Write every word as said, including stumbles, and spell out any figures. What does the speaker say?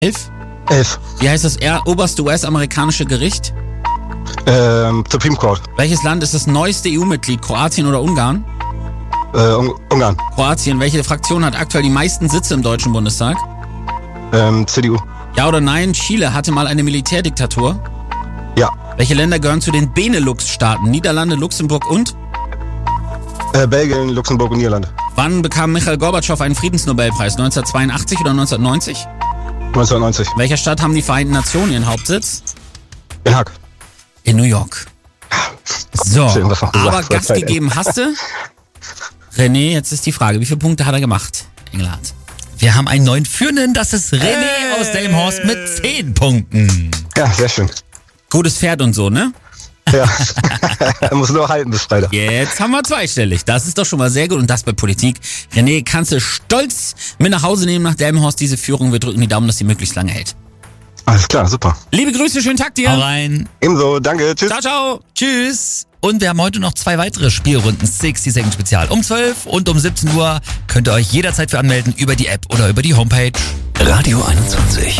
Elf? Elf. Wie heißt das eher oberste U S-amerikanische Gericht? Ähm, Supreme Court. Welches Land ist das neueste E U-Mitglied? Kroatien oder Ungarn? Äh, Un- Ungarn. Kroatien. Welche Fraktion hat aktuell die meisten Sitze im Deutschen Bundestag? Ähm, C D U. Ja oder nein? Chile hatte mal eine Militärdiktatur. Ja. Welche Länder gehören zu den Benelux-Staaten? Niederlande, Luxemburg und? Äh, Belgien, Luxemburg und Niederlande. Wann bekam Michail Gorbatschow einen Friedensnobelpreis? neunzehnhundertzweiundachtzig oder neunzehnhundertneunzig? neunzehnhundertneunzig. In welcher Stadt haben die Vereinten Nationen ihren Hauptsitz? Den Haag. In New York. So, Schön, was noch aber gesagt wird, Gas Zeit, gegeben hast du? René, jetzt ist die Frage, wie viele Punkte hat er gemacht? Engelhardt. Wir haben einen neuen Führenden, das ist René Hey. aus Delmenhorst mit zehn Punkten. Ja, sehr schön. Gutes Pferd und so, ne? Ja. Er muss nur halten bis Freitag. Jetzt haben wir zweistellig. Das ist doch schon mal sehr gut und das bei Politik. René, kannst du stolz mit nach Hause nehmen nach Delmenhorst diese Führung. Wir drücken die Daumen, dass sie möglichst lange hält. Alles klar, super. Liebe Grüße, schönen Tag Hau dir. rein. Ebenso, danke, tschüss. Ciao, ciao. Tschüss. Und wir haben heute noch zwei weitere Spielrunden sechzig Second Spezial. Um zwölf und um siebzehn Uhr könnt ihr euch jederzeit für anmelden über die App oder über die Homepage. Radio einundzwanzig.